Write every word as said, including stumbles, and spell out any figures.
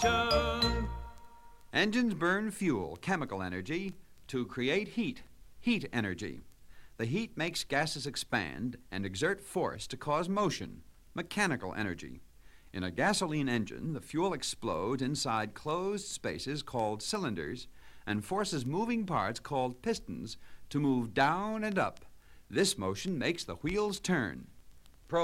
Engines burn fuel, chemical energy, to create heat, heat energy. The heat makes gases expand and exert force to cause motion, mechanical energy. In a gasoline engine, the fuel explodes inside closed spaces called cylinders and forces moving parts called pistons to move down and up. This motion makes the wheels turn.